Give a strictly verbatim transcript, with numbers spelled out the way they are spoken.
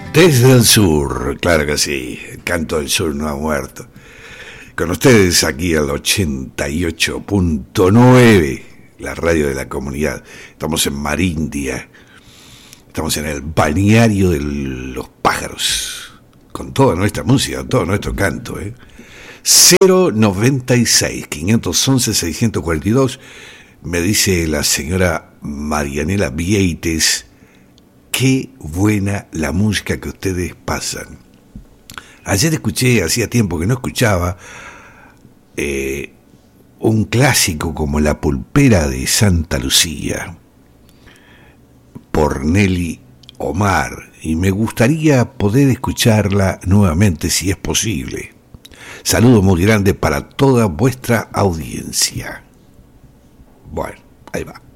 Desde el sur, claro que sí, el canto del sur no ha muerto. Con ustedes aquí al ochenta y ocho punto nueve, la radio de la comunidad. Estamos en Marindia, estamos en el balneario de los pájaros, con toda nuestra música, todo nuestro canto. ¿eh? cero noventa y seis, quinientos once, seiscientos cuarenta y dos, me dice la señora Marianela Vieites. Qué buena la música que ustedes pasan. Ayer escuché, hacía tiempo que no escuchaba, eh, un clásico como La Pulpera de Santa Lucía, por Nelly Omar, y me gustaría poder escucharla nuevamente si es posible. Saludo muy grande para toda vuestra audiencia. Bueno, ahí va.